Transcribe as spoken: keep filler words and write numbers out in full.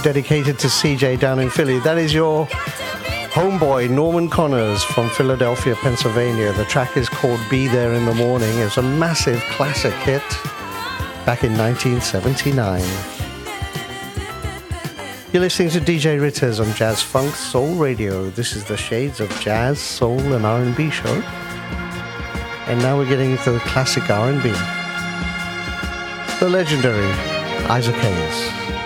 dedicated to C J down in Philly. That is your homeboy, Norman Connors from Philadelphia, Pennsylvania. The track is called Be There in the Morning. It's a massive classic hit back in nineteen seventy-nine. You're listening to D J Ritters on Jazz Funk Soul Radio. This is the Shades of Jazz, Soul and R and B show. And now we're getting into the classic R and B. The legendary Isaac Hayes.